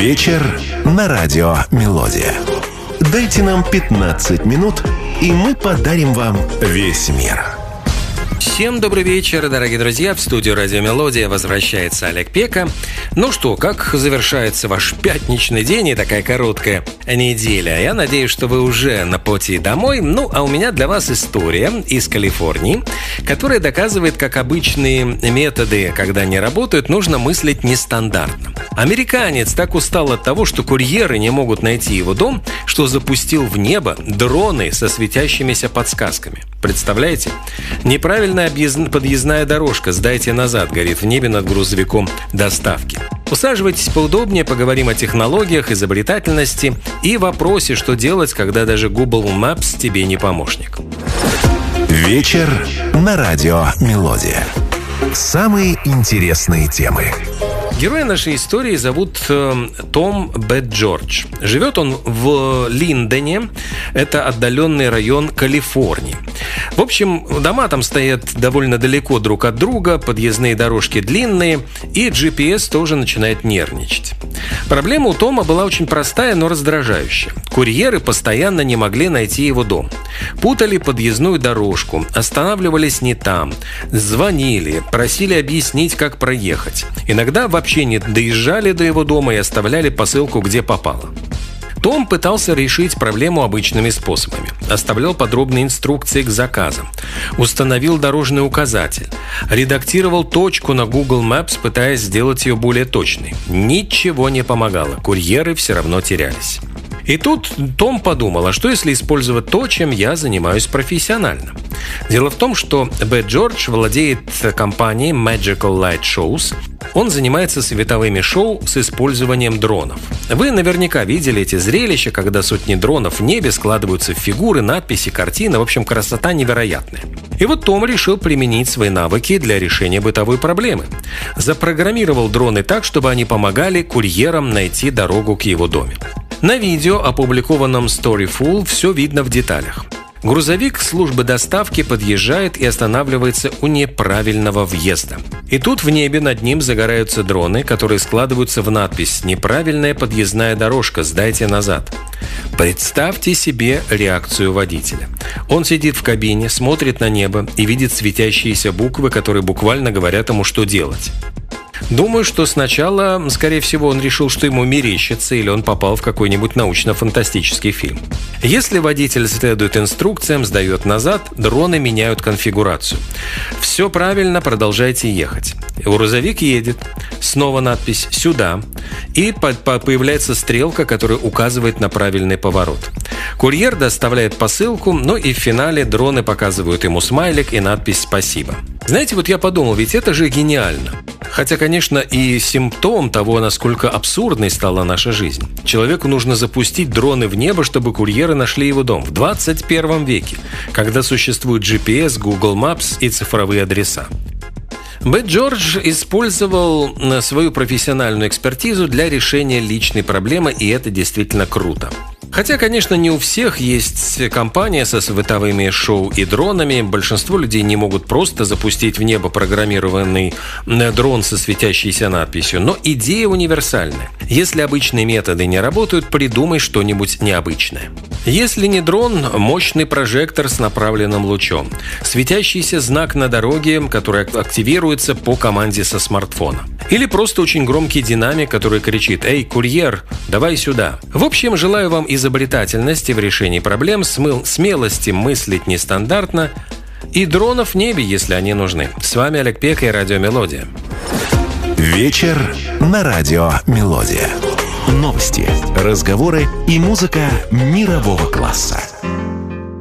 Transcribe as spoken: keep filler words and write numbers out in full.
Вечер на радио «Мелодия». Дайте нам пятнадцать минут, и мы подарим вам весь мир. Всем добрый вечер, дорогие друзья. В студию «Радио Мелодия» возвращается Олег Пека. Ну что, как завершается ваш пятничный день и такая короткая неделя? Я надеюсь, что вы уже на пути домой. Ну, а у меня для вас история из Калифорнии, которая доказывает, как обычные методы, когда не работают, нужно мыслить нестандартно. Американец так устал от того, что курьеры не могут найти его дом, что запустил в небо дроны со светящимися подсказками. Представляете? Неправильная подъездная дорожка «Сдайте назад» горит в небе над грузовиком доставки. Усаживайтесь поудобнее, поговорим о технологиях, изобретательности и вопросе, что делать, когда даже Google Maps тебе не помощник. Вечер на радио «Мелодия». Самые интересные темы. Героя нашей истории зовут э, Том Бет Джордж. Живет он в Линдоне. Это отдаленный район Калифорнии. В общем, дома там стоят довольно далеко друг от друга, подъездные дорожки длинные, и джи пи эс тоже начинает нервничать. Проблема у Тома была очень простая, но раздражающая. Курьеры постоянно не могли найти его дом. Путали подъездную дорожку, останавливались не там, звонили, просили объяснить, как проехать. Иногда вообще не доезжали до его дома и оставляли посылку, где попало. Том пытался решить проблему обычными способами. Оставлял подробные инструкции к заказам. Установил дорожный указатель. Редактировал точку на Google Maps, пытаясь сделать ее более точной. Ничего не помогало. Курьеры все равно терялись. И тут Том подумал, а что если использовать то, чем я занимаюсь профессионально? Дело в том, что Бет Джордж владеет компанией Magical Light Shows. Он занимается световыми шоу с использованием дронов. Вы наверняка видели эти зрелища, когда сотни дронов в небе складываются в фигуры, надписи, картины. В общем, красота невероятная. И вот Том решил применить свои навыки для решения бытовой проблемы. Запрограммировал дроны так, чтобы они помогали курьерам найти дорогу к его доме. На видео, опубликованном Storyful, все видно в деталях. Грузовик службы доставки подъезжает и останавливается у неправильного въезда. И тут в небе над ним загораются дроны, которые складываются в надпись «Неправильная подъездная дорожка, сдайте назад». Представьте себе реакцию водителя. Он сидит в кабине, смотрит на небо и видит светящиеся буквы, которые буквально говорят ему, что делать. Думаю, что сначала, скорее всего, он решил, что ему мерещится, или он попал в какой-нибудь научно-фантастический фильм. Если водитель следует инструкциям, сдает назад, дроны меняют конфигурацию. Все правильно, продолжайте ехать. Грузовик едет, снова надпись «Сюда», и появляется стрелка, которая указывает на правильный поворот. Курьер доставляет посылку, ну и в финале дроны показывают ему смайлик и надпись «Спасибо». Знаете, вот я подумал, ведь это же гениально. Хотя, конечно, и симптом того, насколько абсурдной стала наша жизнь. Человеку нужно запустить дроны в небо, чтобы курьеры нашли его дом в двадцать первом веке, когда существует джи пи эс, Google Maps и цифровые адреса. Бет Джордж использовал свою профессиональную экспертизу для решения личной проблемы, и это действительно круто. Хотя, конечно, не у всех есть компания со световыми шоу и дронами. Большинство людей не могут просто запустить в небо программированный дрон со светящейся надписью. Но идея универсальная. Если обычные методы не работают, придумай что-нибудь необычное. Если не дрон, мощный прожектор с направленным лучом. Светящийся знак на дороге, который активируется по команде со смартфона. Или просто очень громкий динамик, который кричит: «Эй, курьер, давай сюда». В общем, желаю вам изобретательности в решении проблем, смыл, смелости мыслить нестандартно и дронов в небе, если они нужны. С вами Олег Пека и Радио Мелодия. Вечер на радио «Мелодия». Новости, разговоры и музыка мирового класса.